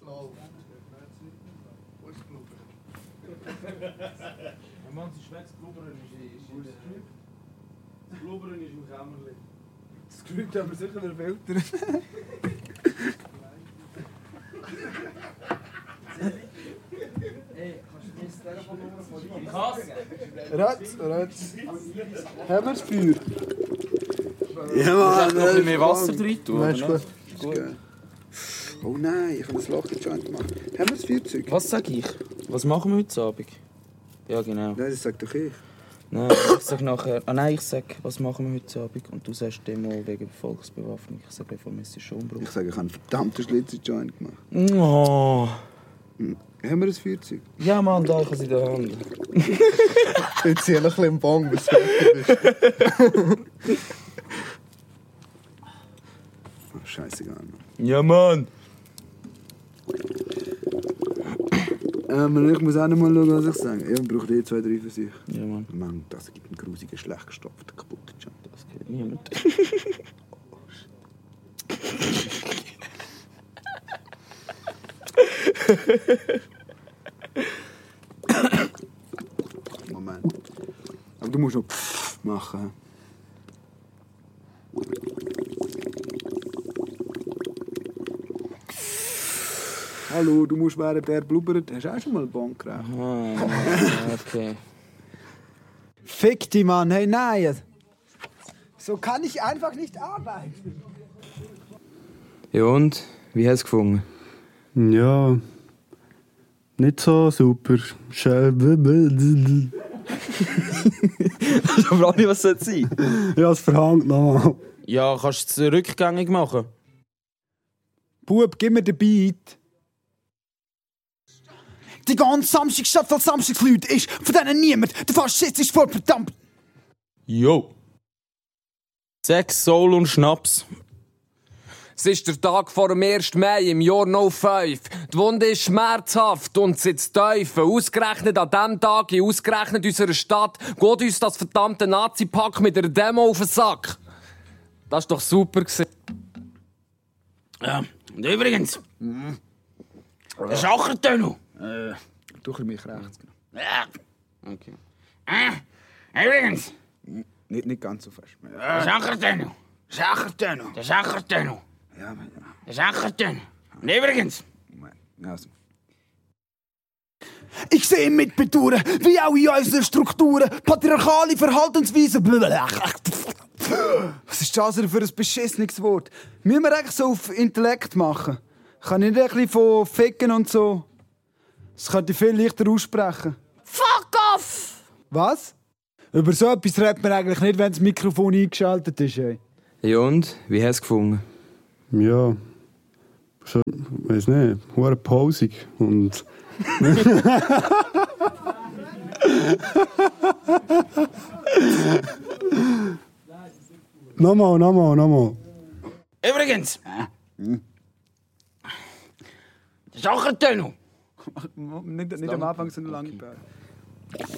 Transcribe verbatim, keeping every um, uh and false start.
Wo ist Blubber? Ja, Mann, sie ist weg, das Blubbern ist in der... Das Blubbern ist im Kämmerchen. Das Skript haben wir sicher wieder Filter. Ey, kannst du mir das Telefonnummer von dir? Ich hasse! Ratz, Ratz. Haben wir das Feuer? Ja, Mann. Noch ein bisschen mehr Wasser drin tun, Nein, ist oder? gut. Gut. Oh nein, ich habe das Loch in Joint gemacht. Haben wir das Feuerzeug? Was sag ich? Was machen wir heute Abend? Ja, genau. Nein, das sagt doch ich. Nein, ich sag nachher... Ah nein, ich sag, was machen wir heute Abend? Und du sagst Demo wegen Volksbewaffnung. Ich sage einfach, es ist schon Umbruch. Ich sage, ich habe einen verdammten Schlitz in Joint gemacht. Oh. Hm. Haben wir das Feuerzeug? Ja, Mann, da, ich habe es in der Hand. Jetzt hier ein bisschen im Bong, bis du fertig bist. Oh, scheißegal, Mann. Ja, Mann! Ähm, ich muss auch noch mal schauen, was ich sage. Ich brauche eh zwei, drei für sich. Ja, Mann. Mann, das gibt einen grusigen, schlecht gestopften, kaputten Joint. Das geht niemand. Moment. Aber du musst noch machen. Hallo, du musst während der blubbert. Hast du auch schon mal einen Bon geraucht? Ah, okay. Fick die, Mann. Hey, nein. So kann ich einfach nicht arbeiten. Ja und? Wie hast du es gefunden? Ja, nicht so super. Schön. Ich frage nicht, was soll es sein? Ja, es verhangt nochmal. Ja, kannst du es rückgängig machen? Bub, gib mir den Beat. Die ganze Samstagstadt als Samstagsleute ist von denen niemand der faschistisch vor verdammt. Jo. Sex, Soul und Schnaps. Es ist der Tag vor dem ersten Mai im Jahr null fünf. Die Wunde ist schmerzhaft und sitzt tief. Ausgerechnet an diesem Tag, in ausgerechnet unserer Stadt, geht uns das verdammte Nazi-Pack mit einer Demo auf den Sack. Das war doch super. Ja, und übrigens, der Schachertunnel. Äh, du ein mich rechts. Ja. Okay. Äh, übrigens, Nicht, nicht ganz so fest. der Schachertunnel. Schachertunnel. Der Schachertunnel. Ja, ja. Der Schachertunnel. Und übrigens, Also. Ich sehe mit Bedauern, wie auch in unseren Strukturen, patriarchale Verhaltensweisen. Was ist das denn für ein beschissenes Wort? Müssen wir eigentlich so auf Intellekt machen? Kann ich nicht ein bisschen von Ficken und so? Das könnte ich viel leichter aussprechen. fuck off! Was? Über so etwas redet man eigentlich nicht, wenn das Mikrofon eingeschaltet ist. Ey. Ja und? Wie hast du es gefunden? Ja, schon, weiß nicht, hure pausig und... nochmal, nochmal, nochmal. Übrigens, der Schachertunnel. Nicht, nicht am Anfang so eine lange Pause.